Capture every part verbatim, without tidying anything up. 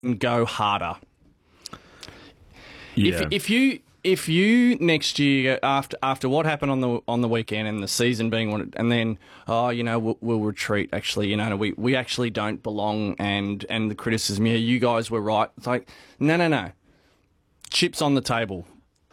and go harder. Yeah. If if you if you next year after after what happened on the on the weekend and the season being one, and then oh you know we'll, we'll retreat. Actually, you know we, we actually don't belong, and and the criticism. Yeah, you guys were right. It's like no no no, chips on the table.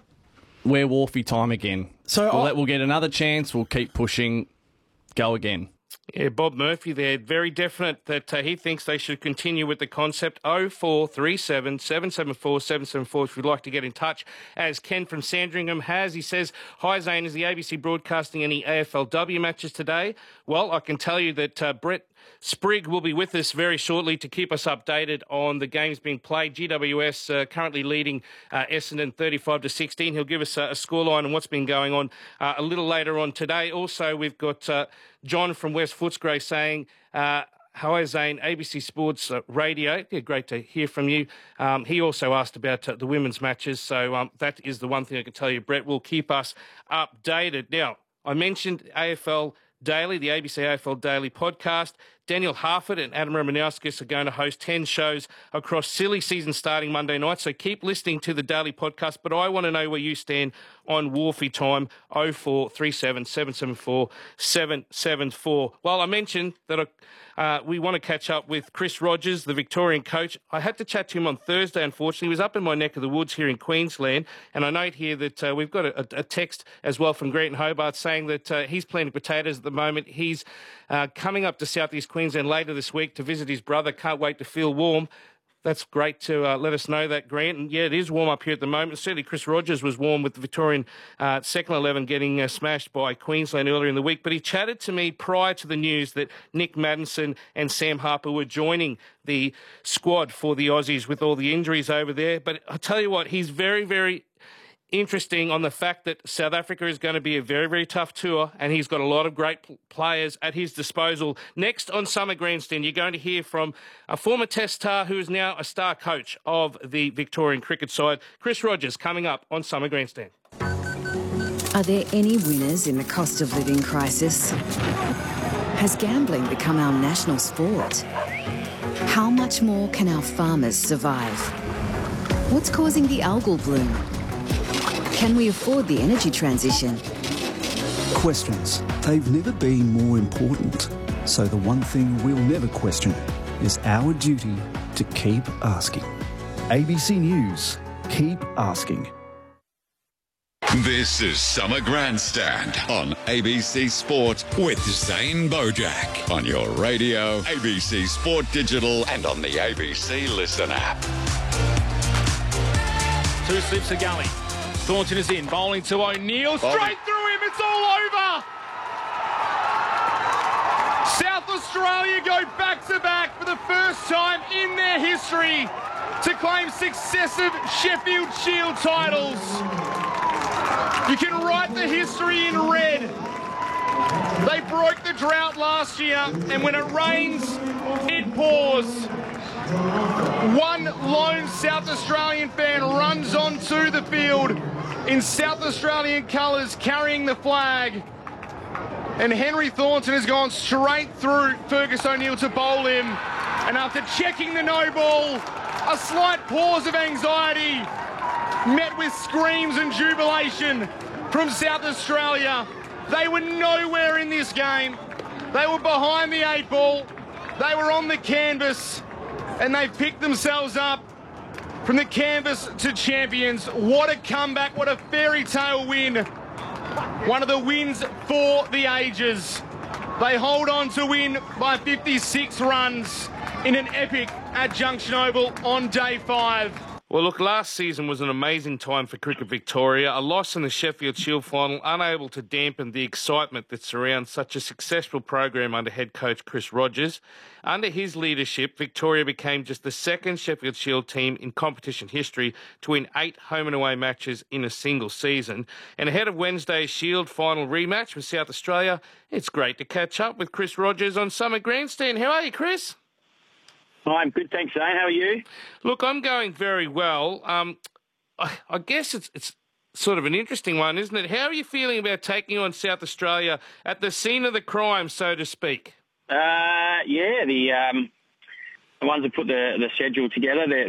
We're Wharfie time again. So we'll, I- let, we'll get another chance. We'll keep pushing. Go again. Yeah, Bob Murphy there, very definite that uh, he thinks they should continue with the concept. oh four three seven, seven seven four, seven seven four if you'd like to get in touch, as Ken from Sandringham has. He says, hi Zane, is the A B C broadcasting any A F L W matches today? Well, I can tell you that uh, Brett Sprigg will be with us very shortly to keep us updated on the games being played. G W S uh, currently leading uh, Essendon thirty-five to sixteen. He'll give us uh, a scoreline and what's been going on uh, a little later on today. Also, we've got uh, John from West Footscray saying, uh, hi, Zane, A B C Sports uh, Radio. Yeah, great to hear from you. Um, he also asked about uh, the women's matches. So um, that is the one thing I can tell you, Brett, will keep us updated. Now, I mentioned A F L Daily, the A B C A F L Daily podcast. Daniel Harford and Adam Romanowskis are going to host ten shows across silly season starting Monday night. So keep listening to the Daily podcast. But I want to know where you stand on Wharfie time, oh four three seven, seven seven four, seven seven four. Well, I mentioned that I, uh, we want to catch up with Chris Rogers, the Victorian coach. I had to chat to him on Thursday, unfortunately. He was up in my neck of the woods here in Queensland. And I note here that uh, we've got a, a text as well from Grant Hobart saying that uh, he's planting potatoes at the moment. He's uh, coming up to Southeast Queensland later this week to visit his brother. Can't wait to feel warm. That's great to uh, let us know that, Grant. And yeah, it is warm up here at the moment. Certainly Chris Rogers was warm with the Victorian uh, second eleven getting uh, smashed by Queensland earlier in the week. But he chatted to me prior to the news that Nick Maddinson and Sam Harper were joining the squad for the Aussies with all the injuries over there. But I tell you what, he's very, very interesting on the fact that South Africa is going to be a very, very tough tour, and he's got a lot of great players at his disposal. Next on Summer Grandstand, you're going to hear from a former Test star who is now a star coach of the Victorian cricket side, Chris Rogers, coming up on Summer Grandstand. Are there any winners in the cost of living crisis? Has gambling become our national sport? How much more can our farmers survive? What's causing the algal bloom? Can we afford the energy transition? Questions. They've never been more important. So the one thing we'll never question is our duty to keep asking. A B C News. Keep asking. This is Summer Grandstand on A B C Sport with Zane Bojack. On your radio, A B C Sport Digital, and on the A B C Listen app. Two slips a gully. Thornton is in, bowling to O'Neill, straight through him, it's all over! South Australia go back-to-back for the first time in their history to claim successive Sheffield Shield titles. You can write the history in red. They broke the drought last year, and when it rains, it pours. One lone South Australian fan runs onto the field in South Australian colours, carrying the flag. And Henry Thornton has gone straight through Fergus O'Neill to bowl him. And after checking the no ball, a slight pause of anxiety met with screams and jubilation from South Australia. They were nowhere in this game. They were behind the eight ball. They were on the canvas, and they picked themselves up from the canvas to champions. What a comeback, what a fairy tale win. One of the wins for the ages. They hold on to win by fifty-six runs in an epic at Junction Oval on day five. Well, look, last season was an amazing time for Cricket Victoria. A loss in the Sheffield Shield final, unable to dampen the excitement that surrounds such a successful program under head coach Chris Rogers. Under his leadership, Victoria became just the second Sheffield Shield team in competition history to win eight home and away matches in a single season. And ahead of Wednesday's Shield final rematch with South Australia, it's great to catch up with Chris Rogers on Summer Grandstand. How are you, Chris? I'm good, thanks, Zane. How are you? Look, I'm going very well. Um, I, I guess it's it's sort of an interesting one, isn't it? How are you feeling about taking on South Australia at the scene of the crime, so to speak? Uh, yeah, the um, the ones that put the, the schedule together, they're,